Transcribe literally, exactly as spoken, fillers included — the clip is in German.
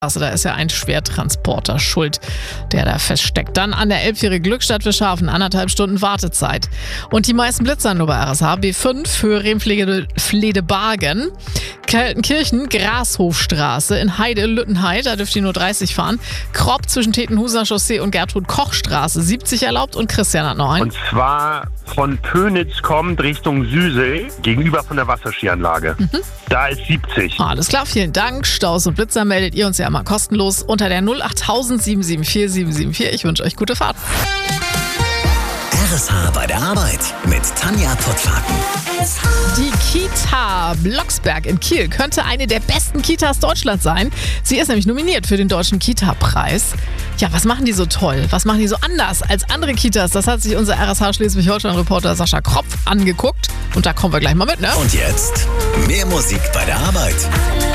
Also da ist ja ein Schwertransporter schuld, der da feststeckt. Dann an der elfjährige Glückstadt für Schafen, anderthalb Stunden Wartezeit. Und die meisten Blitzer nur bei R S H. B fünf für Remflede-Bargen. Kaltenkirchen, Grashofstraße in Heide-Lüttenheid, da dürft ihr nur dreißig fahren. Kropp zwischen Tetenhuser Chaussee und Gertrud-Koch-Straße, siebzig erlaubt. Und Christian hat noch einen. Und zwar von Pönitz kommt Richtung Süsel, gegenüber von der Wasserskianlage. Mhm. Da ist siebzig. Alles klar, vielen Dank. Staus und Blitzer meldet ihr uns ja immer kostenlos unter der null acht tausend sieben sieben vier sieben sieben vier. Ich wünsche euch gute Fahrt. R S H bei der Arbeit mit Tanja Pottlaken. Die Kita Blocksberg in Kiel könnte eine der besten Kitas Deutschlands sein. Sie ist nämlich nominiert für den Deutschen Kita-Preis. Ja, was machen die so toll? Was machen die so anders als andere Kitas? Das hat sich unser R S H Schleswig-Holstein-Reporter Sascha Kropf angeguckt. Und da kommen wir gleich mal mit, ne? Und jetzt mehr Musik bei der Arbeit.